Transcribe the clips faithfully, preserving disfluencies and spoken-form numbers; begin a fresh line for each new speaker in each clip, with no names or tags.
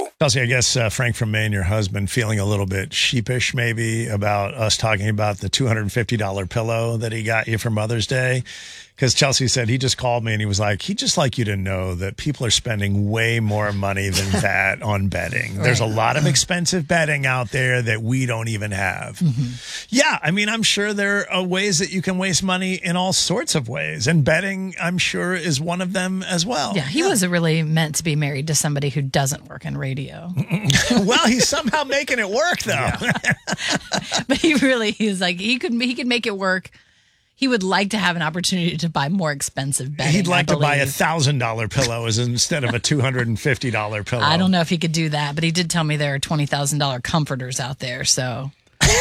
Chelsea, I guess uh, Frank from Maine, your husband, feeling a little bit sheepish maybe about us talking about the two hundred fifty dollars pillow that he got you for Mother's Day. Because Chelsea said he just called me and he was like, he'd just like you to know that people are spending way more money than that on bedding. Right. There's a lot of expensive bedding out there that we don't even have. Mm-hmm. Yeah, I mean, I'm sure there are ways that you can waste money in all sorts of ways. And bedding, I'm sure, is one of them as well.
Yeah, he yeah. wasn't really meant to be married to somebody who doesn't work in radio.
Well, he's somehow making it work, though. Yeah.
But he really, he's like, he could, he could make it work. He would like to have an opportunity to buy more expensive bedding.
He'd like to buy a one thousand dollars pillow as instead of a two hundred fifty dollars pillow.
I don't know if he could do that, but he did tell me there are twenty thousand dollars comforters out there, so.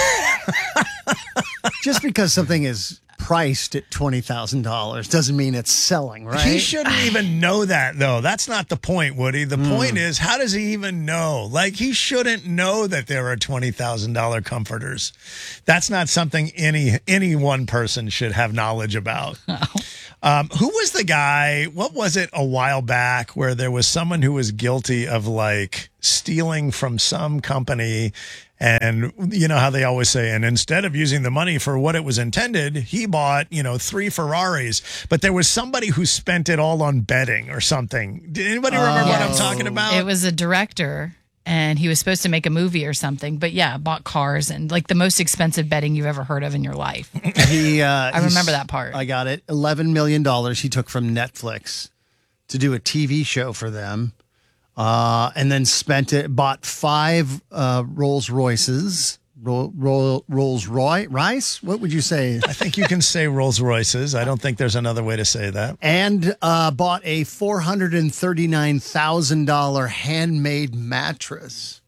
Just because something is priced at twenty thousand dollars doesn't mean it's selling, right?
He shouldn't even know that, though. That's not the point, Woody. The mm. point is, how does he even know? Like, he shouldn't know that there are twenty thousand dollars comforters. That's not something any any one person should have knowledge about. Oh. Um, who was the guy, what was it a while back, where there was someone who was guilty of, like, stealing from some company. And you know how they always say, and instead of using the money for what it was intended, he bought, you know, three Ferraris. But there was somebody who spent it all on bedding or something. Did anybody remember oh. what I'm talking about?
It was a director, and he was supposed to make a movie or something. But yeah, bought cars and like the most expensive bedding you've ever heard of in your life.
He, uh,
I remember that part.
I got it. eleven million dollars he took from Netflix to do a T V show for them. Uh, and then spent it, bought five uh, Rolls Royces, Ro- Ro- Rolls Roy- Rice. What would you say?
I think you can say Rolls Royces. I don't think there's another way to say that.
And uh, bought a four hundred thirty-nine thousand dollars handmade mattress.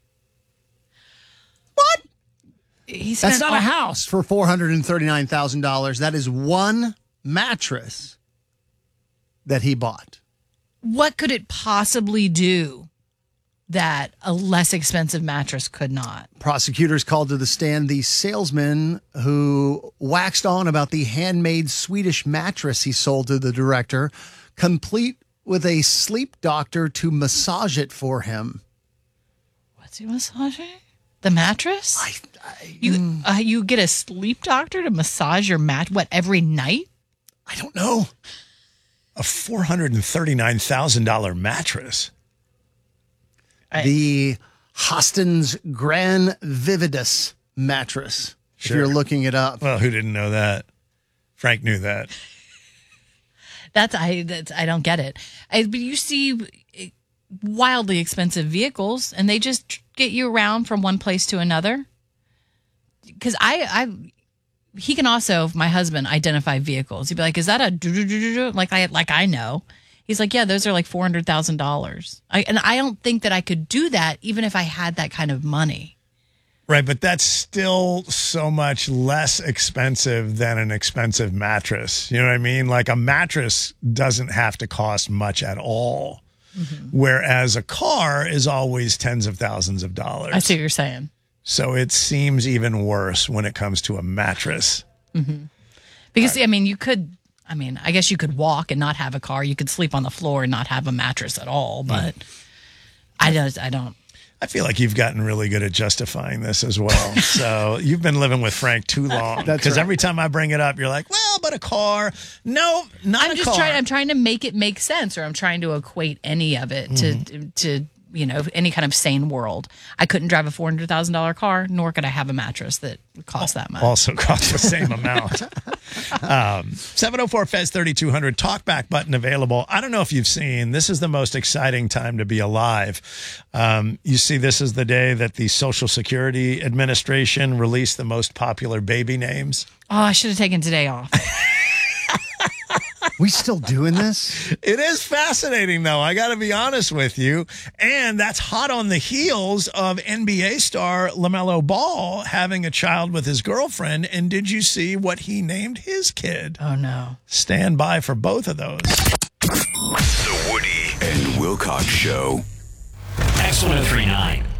What? That's not all- a house for four hundred thirty-nine thousand dollars. That is one mattress that he bought.
What could it possibly do that a less expensive mattress could not?
Prosecutors called to the stand the salesman who waxed on about the handmade Swedish mattress he sold to the director, complete with a sleep doctor to massage it for him.
What's he massaging? The mattress? I, I, you mm. uh, you get a sleep doctor to massage your mat, what, every night?
I don't know.
A four hundred thirty-nine thousand dollars mattress.
The Hostens Gran Vividus mattress. Sure. If you're looking it up.
Well, who didn't know that? Frank knew that.
That's I. That's, I don't get it. I, but you see wildly expensive vehicles, and they just get you around from one place to another. Because I, I. He can also, my husband, identify vehicles. He'd be like, "Is that a do-do-do-do-do?" like I like I know?" He's like, "Yeah, those are like four hundred thousand dollars." And I don't think that I could do that, even if I had that kind of money.
Right, but that's still so much less expensive than an expensive mattress. You know what I mean? Like a mattress doesn't have to cost much at all, mm-hmm. whereas a car is always tens of thousands of dollars.
I see what you're saying.
So it seems even worse when it comes to a mattress.
Mm-hmm. Because, right. I mean, you could, I mean, I guess you could walk and not have a car. You could sleep on the floor and not have a mattress at all. But mm. I don't, I don't.
I feel like you've gotten really good at justifying this as well. So you've been living with Frank too long. Because right. every time I bring it up, you're like, well, but a car. No, not
I'm
a
just
car.
Trying, I'm trying to make it make sense, or I'm trying to equate any of it mm-hmm. to to. you know, any kind of sane world. I couldn't drive a four hundred thousand dollars car, nor could I have a mattress that would cost that much.
Also cost the same amount. Um, seven oh four F E Z thirty-two hundred, talkback button available. I don't know if you've seen, this is the most exciting time to be alive. Um, you see, this is the day that the Social Security Administration released the most popular baby names.
Oh, I should have taken today off.
We still doing this?
It is fascinating, though. I got to be honest with you. And that's hot on the heels of N B A star LaMelo Ball having a child with his girlfriend. And did you see what he named his kid?
Oh, no.
Stand by for both of those.
The Woody and Wilcox Show.
X one oh three point nine.